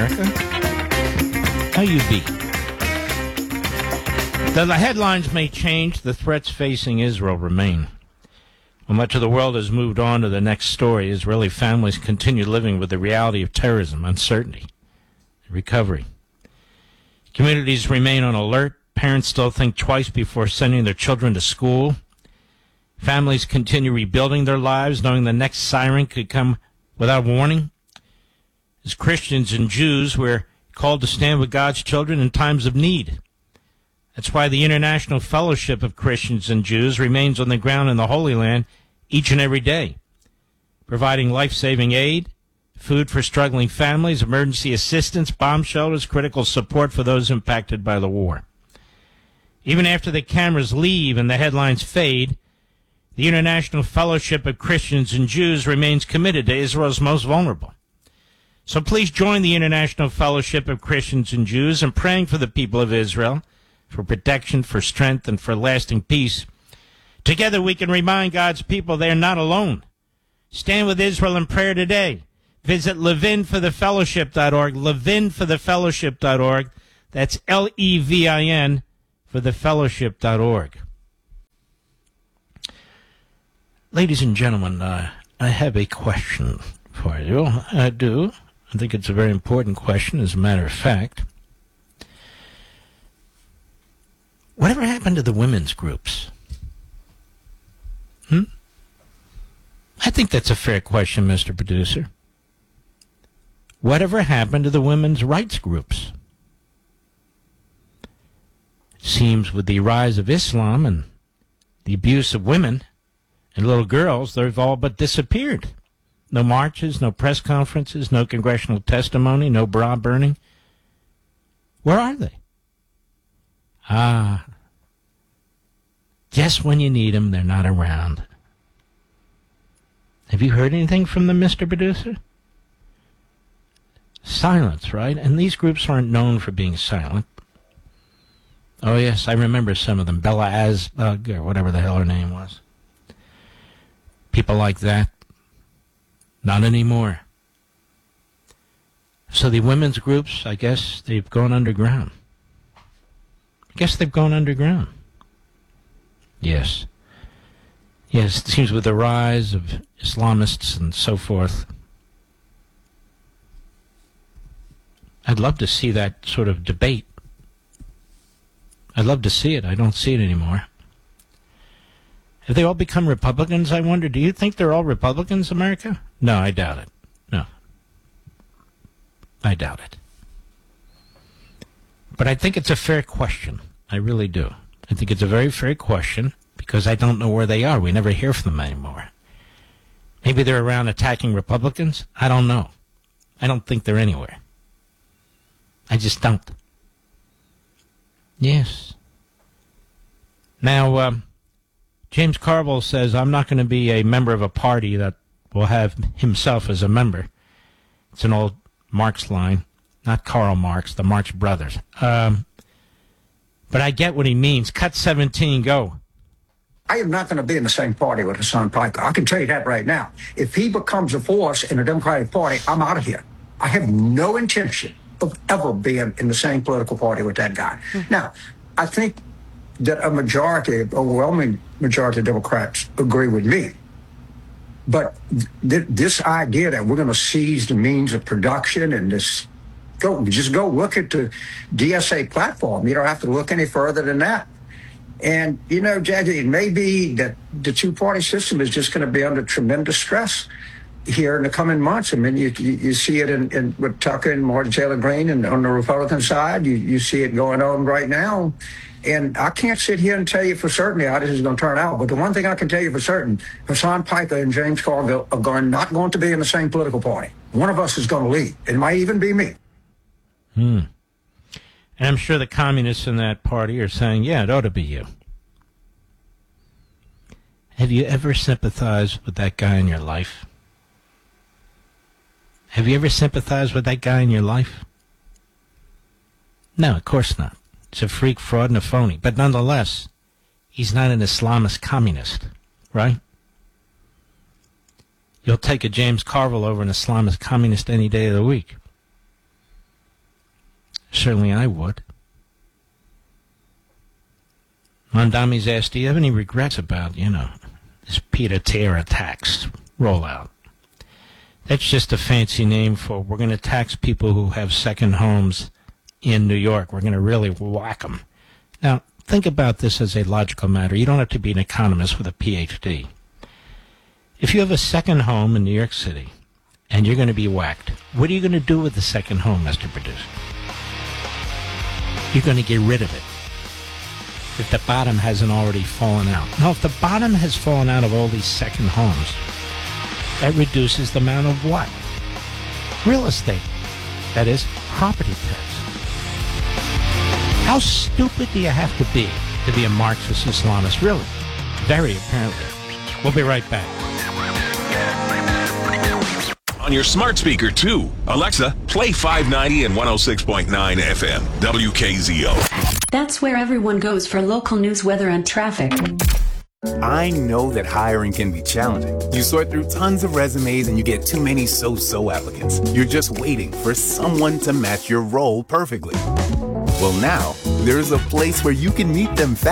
America. How you be? Though the headlines may change, the threats facing Israel remain. While much of the world has moved on to the next story, Israeli families continue living with the reality of terrorism, uncertainty, and recovery. Communities remain on alert. Parents still think twice before sending their children to school. Families continue rebuilding their lives, knowing the next siren could come without warning. As Christians and Jews, we're called to stand with God's children in times of need. That's why the International Fellowship of Christians and Jews remains on the ground in the Holy Land each and every day, providing life-saving aid, food for struggling families, emergency assistance, bomb shelters, critical support for those impacted by the war. Even after the cameras leave and the headlines fade, the International Fellowship of Christians and Jews remains committed to Israel's most vulnerable. So please join the International Fellowship of Christians and Jews in praying for the people of Israel, for protection, for strength, and for lasting peace. Together we can remind God's people they are not alone. Stand with Israel in prayer today. Visit levinforthefellowship.org, levinforthefellowship.org. That's Levin for thefellowship.org. Ladies and gentlemen, I have a question for you. I do. I think it's a very important question, as a matter of fact. Whatever happened to the women's groups? I think that's a fair question, Mr. Producer. Whatever happened to the women's rights groups? It seems with the rise of Islam and the abuse of women and little girls, they've all but disappeared. No marches, no press conferences, no congressional testimony, no bra burning. Where are they? Just when you need them, they're not around. Have you heard anything from them, Mr. Producer? Silence, right? And these groups aren't known for being silent. Oh, yes, I remember some of them. Bella Azbug, or whatever the hell her name was. People like that. Not anymore. So the women's groups, I guess they've gone underground. Yes. Yes, it seems with the rise of Islamists and so forth. I'd love to see that sort of debate. I'd love to see it. I don't see it anymore. Have they all become Republicans, I wonder? Do you think they're all Republicans, America? No, I doubt it. No. I doubt it. But I think it's a fair question. I really do. I think it's a very fair question because I don't know where they are. We never hear from them anymore. Maybe they're around attacking Republicans. I don't know. I don't think they're anywhere. I just don't. Yes. Now, James Carville says, I'm not going to be a member of a party that will have himself as a member. It's an old Marx line. Not Karl Marx, the Marx Brothers. But I get what he means. Cut 17, go. I am not going to be in the same party with Hasan Piker. I can tell you that right now. If he becomes a force in the Democratic Party, I'm out of here. I have no intention of ever being in the same political party with that guy. Now, I think that a majority, overwhelming majority of Democrats agree with me. But this idea that we're going to seize the means of production and just go look at the DSA platform. You don't have to look any further than that. And, Jackie, it may be that the two-party system is just going to be under tremendous stress here in the coming months. I mean, you see it in with Tucker and Martin Taylor Greene, and on the Republican side, you see it going on right now. And I can't sit here and tell you for certain how this is going to turn out. But the one thing I can tell you for certain, Hasan Piker and James Carville are not going to be in the same political party. One of us is going to lead. It might even be me. And I'm sure the communists in that party are saying, yeah, it ought to be you. Have you ever sympathized with that guy in your life? Have you ever sympathized with that guy in your life? No, of course not. He's a freak, fraud, and a phony. But nonetheless, he's not an Islamist communist, right? You'll take a James Carville over an Islamist communist any day of the week. Certainly I would. Mondami's asked, do you have any regrets about, this pied-à-terre tax rollout? That's just a fancy name for we're going to tax people who have second homes in New York. We're going to really whack them. Now, think about this as a logical matter. You don't have to be an economist with a PhD. If you have a second home in New York City and you're going to be whacked, what are you going to do with the second home, Mr. Producer? You're going to get rid of it if the bottom hasn't already fallen out. Now, if the bottom has fallen out of all these second homes, that reduces the amount of what? Real estate. That is, property tax. How stupid do you have to be a Marxist Islamist? Really? Very, apparently. We'll be right back. On your smart speaker, too. Alexa, play 590 and 106.9 FM, WKZO. That's where everyone goes for local news, weather, and traffic. I know that hiring can be challenging. You sort through tons of resumes and you get too many so-so applicants. You're just waiting for someone to match your role perfectly. Well, now, there's a place where you can meet them fast.